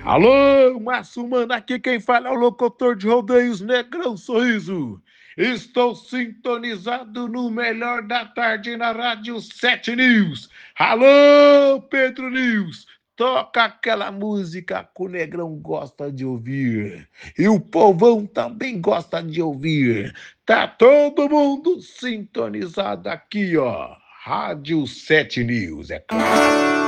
Alô, Massumano, aqui quem fala é o locutor de rodeios Negrão Sorriso. Estou sintonizado no melhor da tarde na Rádio 7 News. Alô, Pedro News, toca aquela música que o Negrão gosta de ouvir. E o povão também gosta de ouvir. Tá todo mundo sintonizado aqui, ó. Rádio 7 News, é claro.